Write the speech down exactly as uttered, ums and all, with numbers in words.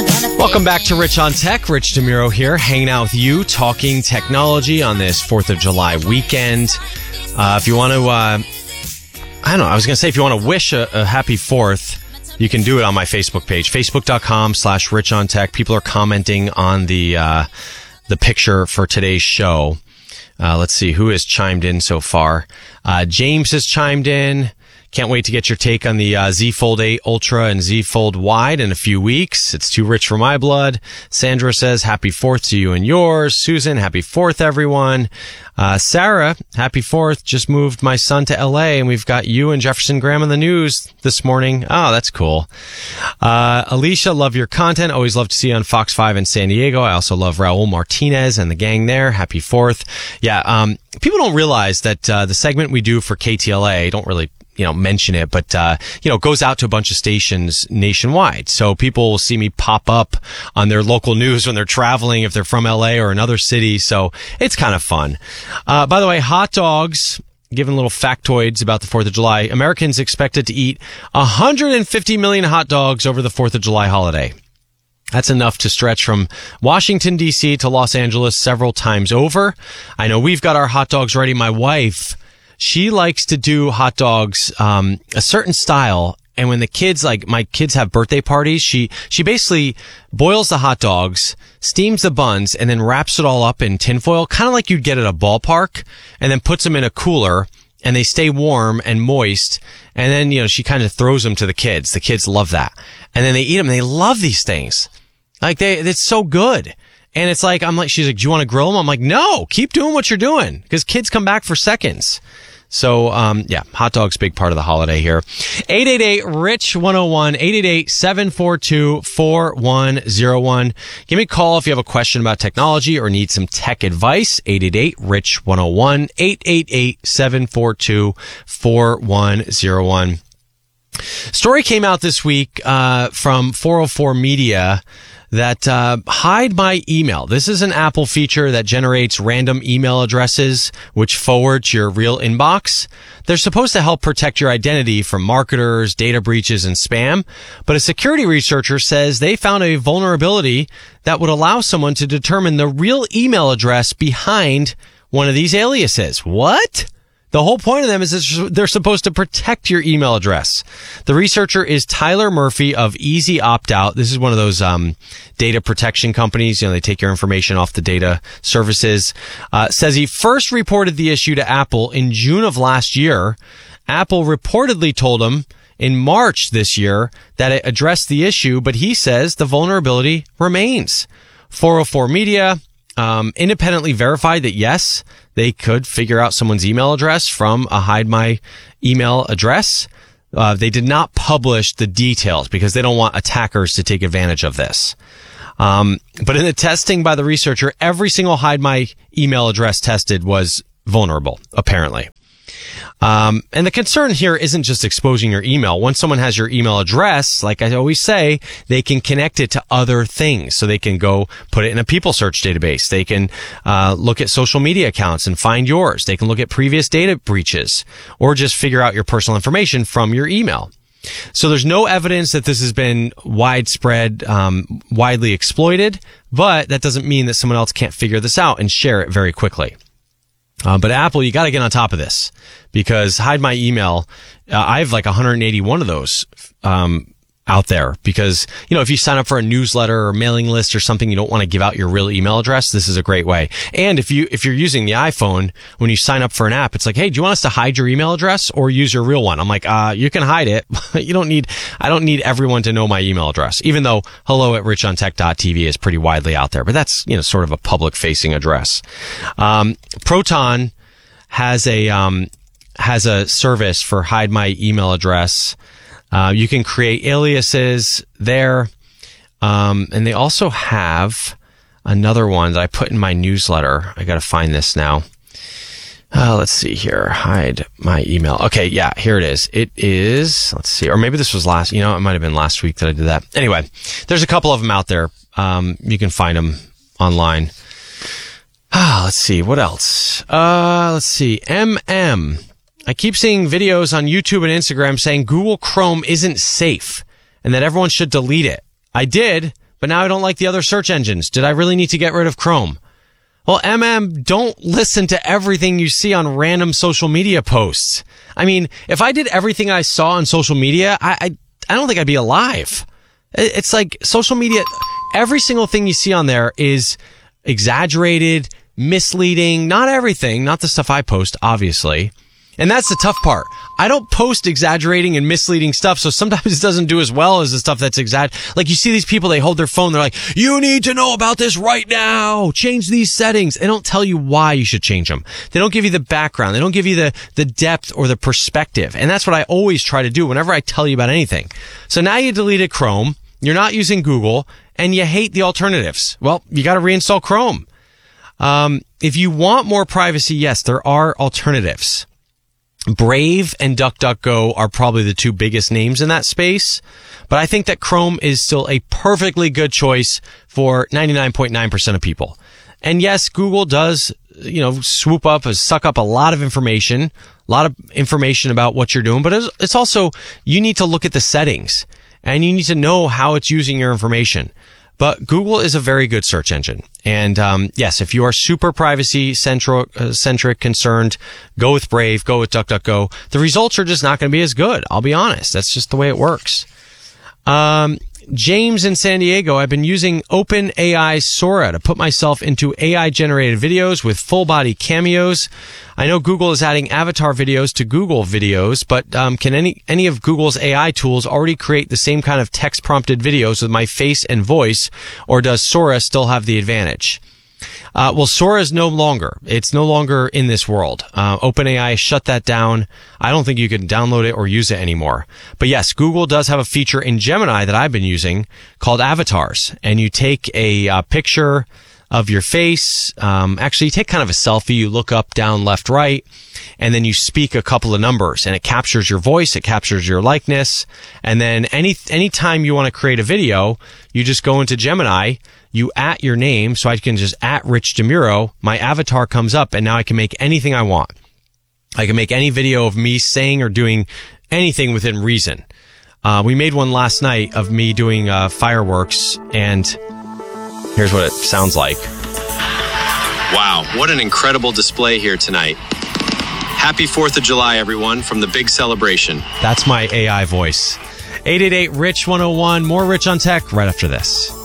Welcome back to Rich on Tech. Rich DeMuro here, hanging out with you, talking technology on this fourth of July weekend. Uh, if you want to, uh, I don't know, I was going to say if you want to wish a, a happy fourth, you can do it on my Facebook page, facebook.com slash Rich on Tech. People are commenting on the, uh, the picture for today's show. Uh, let's see who has chimed in so far. Uh, James has chimed in. Can't wait to get your take on the uh, Z Fold eight Ultra and Z Fold Wide in a few weeks. It's too rich for my blood. Sandra says, happy fourth to you and yours. Susan, happy fourth, everyone. Uh, Sarah, happy fourth. Just moved my son to L A, and we've got you and Jefferson Graham on the news this morning. Oh, that's cool. Uh, Alicia, love your content. Always love to see you on Fox five in San Diego. I also love Raul Martinez and the gang there. Happy fourth. Yeah, um, people don't realize that uh, the segment we do for K T L A, don't really you know, mention it, but, uh, you know, goes out to a bunch of stations nationwide. So people will see me pop up on their local news when they're traveling, if they're from L A or another city. So it's kind of fun. Uh, by the way, hot dogs, giving little factoids about the fourth of July. Americans expected to eat one hundred fifty million hot dogs over the fourth of July holiday. That's enough to stretch from Washington, D C to Los Angeles several times over. I know we've got our hot dogs ready. My wife, she likes to do hot dogs, um, a certain style. And when the kids, like my kids have birthday parties, she, she basically boils the hot dogs, steams the buns, and then wraps it all up in tinfoil, kind of like you'd get at a ballpark, and then puts them in a cooler, and they stay warm and moist. And then, you know, she kind of throws them to the kids. The kids love that. And then they eat them. They love these things. Like they, it's so good. And it's like, I'm like, she's like, do you want to grill them? I'm like, no, keep doing what you're doing, because kids come back for seconds. So, um, yeah, hot dogs, big part of the holiday here. eight eight eight, R I C H, one oh one, eight eight eight, seven four two, four one oh one. Give me a call if you have a question about technology or need some tech advice. eight eight eight, R I C H, one oh one, eight eight eight, seven four two, four one oh one. Story came out this week, uh, from four oh four Media that uh hide my email. This is an Apple feature that generates random email addresses which forward to your real inbox. They're supposed to help protect your identity from marketers, data breaches, and spam, but a security researcher says they found a vulnerability that would allow someone to determine the real email address behind one of these aliases. What? The whole point of them is that they're supposed to protect your email address. The researcher is Tyler Murphy of Easy Opt Out. This is one of those um data protection companies. You know, they take your information off the data services. Uh, says he first reported the issue to Apple in June of last year. Apple reportedly told him in March this year that it addressed the issue, but he says the vulnerability remains. four oh four Media um independently verified that yes, they could figure out someone's email address from a hide my email address. Uh, they did not publish the details because they don't want attackers to take advantage of this. Um, but in the testing by the researcher, every single hide my email address tested was vulnerable, apparently. Um, and the concern here isn't just exposing your email. Once someone has your email address, like I always say, they can connect it to other things. So they can go put it in a people search database. They can, uh, look at social media accounts and find yours. They can look at previous data breaches or just figure out your personal information from your email. So there's no evidence that this has been widespread, um, widely exploited, but that doesn't mean that someone else can't figure this out and share it very quickly. Uh, but Apple, you got to get on top of this because hide my email. Uh, I have like one hundred eighty-one of those um, out there because, you know, if you sign up for a newsletter or mailing list or something, you don't want to give out your real email address. This is a great way. And if you if you're using the iPhone, when you sign up for an app, it's like, hey, do you want us to hide your email address or use your real one? I'm like, uh, you can hide it. You don't need. I don't need everyone to know my email address, even though hello at rich on tech dot t v is pretty widely out there. But that's, you know, sort of a public facing address. Um, Proton has a um, has a service for hide my email address. Uh, you can create aliases there. Um, and they also have another one that I put in my newsletter. I got to find this now. Uh, let's see here. Hide my email. Okay. Yeah, here it is. It is, let's see, or maybe this was last, you know, it might have been last week that I did that. Anyway, there's a couple of them out there. Um, you can find them online. Ah, let's see. What else? Uh, let's see. M M. I keep seeing videos on YouTube and Instagram saying Google Chrome isn't safe and that everyone should delete it. I did, but now I don't like the other search engines. Did I really need to get rid of Chrome? Well, M M, don't listen to everything you see on random social media posts. I mean, if I did everything I saw on social media, I, I, I don't think I'd be alive. It's like social media, every single thing you see on there is exaggerated, misleading, not everything, not the stuff I post, obviously. And that's the tough part. I don't post exaggerating and misleading stuff, so sometimes it doesn't do as well as the stuff that's exaggerated. Like you see these people, they hold their phone, they're like, you need to know about this right now. Change these settings. They don't tell you why you should change them. They don't give you the background. They don't give you the, the depth or the perspective. And that's what I always try to do whenever I tell you about anything. So now you deleted Chrome, you're not using Google, and you hate the alternatives. Well, you got to reinstall Chrome. Um, if you want more privacy, yes, there are alternatives. Brave and DuckDuckGo are probably the two biggest names in that space, but I think that Chrome is still a perfectly good choice for ninety-nine point nine percent of people. And yes, Google does, you know, swoop up and suck up a lot of information, a lot of information about what you're doing, but it's, it's also, you need to look at the settings and you need to know how it's using your information. But Google is a very good search engine. And um, yes, if you are super privacy central, uh, centric concerned, go with Brave, go with DuckDuckGo. The results are just not going to be as good. I'll be honest. That's just the way it works. Um, James in San Diego, I've been using OpenAI Sora to put myself into A I-generated videos with full-body cameos. I know Google is adding avatar videos to Google videos, but um, can any any of Google's A I tools already create the same kind of text-prompted videos with my face and voice, or does Sora still have the advantage? Uh, well, Sora is no longer. It's no longer in this world. Uh, OpenAI shut that down. I don't think you can download it or use it anymore. But yes, Google does have a feature in Gemini that I've been using called avatars. And you take a uh, picture of your face. Um, actually, you take kind of a selfie. You look up, down, left, right, and then you speak a couple of numbers, and it captures your voice. It captures your likeness. And then any anytime you want to create a video, you just go into Gemini. You at your name, so I can just at Rich DeMuro, my avatar comes up, and now I can make anything I want. I can make any video of me saying or doing anything within reason. Uh, we made one last night of me doing uh, fireworks, and here's what it sounds like. Wow, what an incredible display here tonight. Happy fourth of July, everyone, from the big celebration. That's my A I voice. eight eight eight, R I C H one oh one, more Rich on Tech right after this.